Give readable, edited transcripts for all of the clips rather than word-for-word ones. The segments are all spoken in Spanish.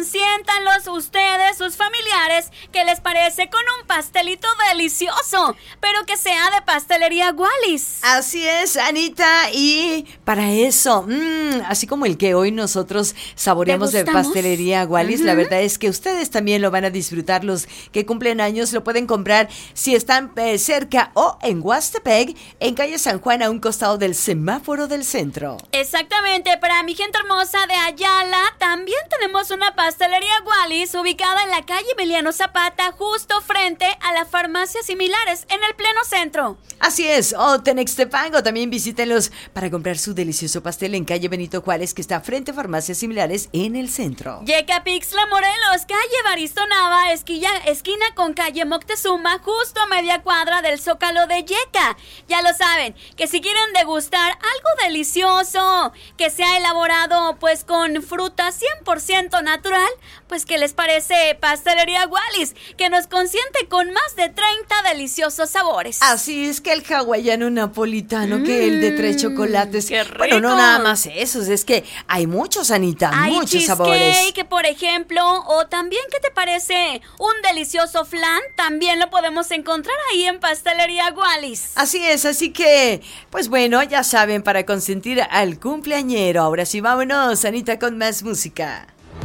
Siéntanlos ustedes, sus familiares, ¿qué les parece con un pastelito delicioso? Pero que sea de pastelería Wallis. Así es, Anita, y para eso, así como el que hoy nosotros saboreamos de pastelería Wallis, la verdad es que ustedes también lo van a disfrutar. Los que cumplen años lo pueden comprar si están cerca o en Huastepec, en calle San Juan, a un costado del semáforo del centro. Exactamente, para mi gente hermosa de Ayala, también tenemos una pastelería Wallis ubicada en la calle Emiliano Zapata, justo frente a la farmacia Similares, en el pleno centro. Así es, o Tenextepango, también visítenlos para comprar su delicioso pastel en calle Benito Juárez, que está frente a farmacias Similares en el centro. Yecapixtla, Morelos, calle Baristo Nava, esquina con calle Moctezuma, justo a media cuadra del Zócalo de Yeca. Ya lo saben, que si quieren degustar algo delicioso, que sea elaborado pues con fruta 100% natural, pues ¿qué les parece Pastelería Wallis? Que nos consiente con más de 30 deliciosos sabores. Así es, que el hawaiano napolitano, que el de 3 chocolates. ¡Qué rico! Bueno, no nada más esos, es que hay muchos, Anita, hay muchos sabores. Cheesecake, por ejemplo, o también, ¿qué te parece? Un delicioso flan, también lo podemos encontrar ahí en Pastelería Wallis. Así es, así que, pues bueno, ya saben, para consentir al cumpleañero. Ahora sí, vámonos, Anita, con más música.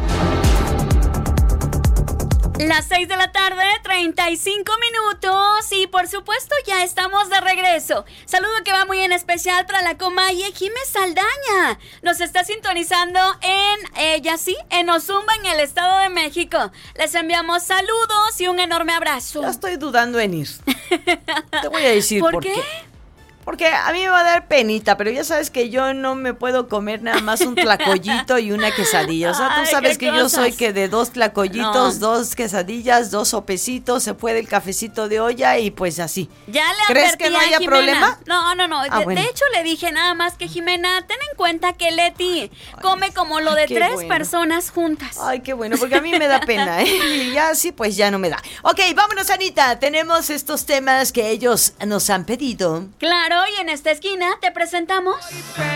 Las 6 de la tarde, 35 minutos, y por supuesto ya estamos de regreso. Saludo que va muy en especial para la comaye Jiménez Saldaña. Nos está sintonizando en Ozumba, en el Estado de México. Les enviamos saludos y un enorme abrazo. Ya estoy dudando en ir. Te voy a decir por qué. Porque a mí me va a dar penita, pero ya sabes que yo no me puedo comer nada más un tlacoyito y una quesadilla. O sea, tú sabes que yo soy que de 2 tlacoyitos, 2 quesadillas, 2 sopecitos, se puede el cafecito de olla y pues así. Ya le ¿Crees que no haya problema? No. Bueno. De hecho, le dije nada más que, Jimena, ten en cuenta que Leti come como lo de 3 personas juntas. Ay, qué bueno, porque a mí me da pena, ¿eh? Y ya sí, pues ya no me da. Ok, vámonos, Anita. Tenemos estos temas que ellos nos han pedido. Claro, y en esta esquina te presentamos...